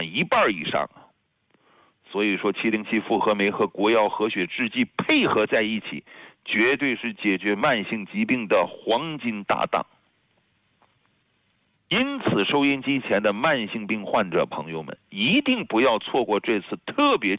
一半以上啊。所以说707复合酶和国药和血制剂配合在一起，绝对是解决慢性疾病的黄金搭档。因此收音机前的慢性病患者朋友们，一定不要错过这次特别